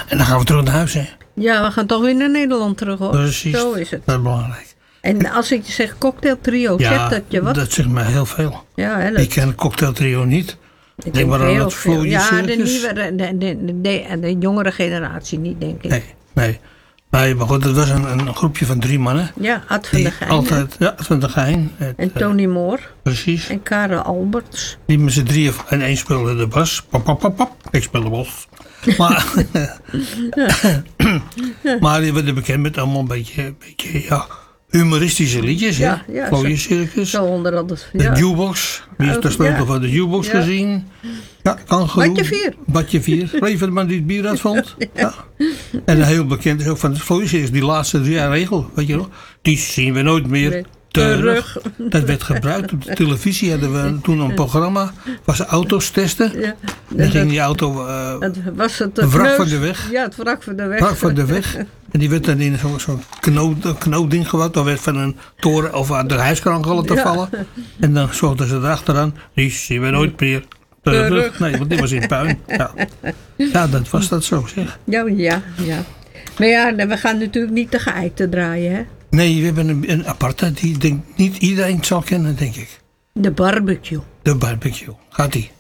En dan gaan we terug naar huis, hè? Ja, we gaan toch weer naar Nederland terug, hoor. Precies. Zo is het. Dat is belangrijk. En als ik zeg cocktailtrio, zegt dat je wat? Dat zegt mij heel veel. Ja, hè, Ik ken het cocktailtrio niet. ik Denk maar aan heel het veel. Vlooie Ja, de Circus. nieuwe, de jongere generatie niet, denk ik. Nee. Maar goed, het was een groepje van 3 mannen. Ja, Ad van der Geijn. Altijd, ja, Ad van der Geijn. En Tony Moore. Precies. En Karel Alberts. Die met z'n 3 en 1 speelde de bas. Pap, pap, pap, pap. Ik speelde bas. Maar, maar die werden bekend met allemaal een beetje ja, humoristische liedjes. Ja, hè? ja, Vlooie Circus. Zo onder andere. De Ja. Jukebox. Wie heeft de sleutel van de Jukebox gezien? Ja, Kangaroo. Badje 4. Badje 4. Reverman die het bier uitvond. Ja. En heel bekend is ook van de Vlooie Circus. Die laatste 3 jaar regel. Weet je nog? Die zien we nooit meer. Nee. Terug. Dat werd gebruikt op de televisie. Hadden we toen een programma. Was ze auto's testen. Ja. Dan ging die auto Dat was het een wrak kneus. van de weg. Ja, het wrak van de weg. Wrak van de weg. En die werd dan in zo'n knoopding gewakt. Dan werd van een toren of aan de hijskraan laten vallen. En dan zochten ze erachteraan. Die zien we nooit meer terug. Nee, want die was in puin. Ja, dat was dat zo, zeg. Ja. Maar ja, we gaan natuurlijk niet de geëikte draaien, hè. Nee, we hebben een aparte die denk niet iedereen zal kennen, denk ik. De barbecue. De barbecue. Gaat die?